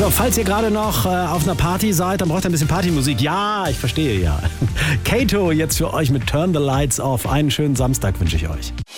So, falls ihr gerade noch auf einer Party seid, dann braucht ihr ein bisschen Partymusik. Ja, ich verstehe ja. Kato jetzt für euch mit Turn the Lights Off. Einen schönen Samstag wünsche ich euch.